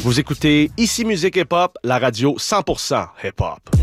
Vous écoutez Ici Musique Hip Hop, la radio 100% hip hop.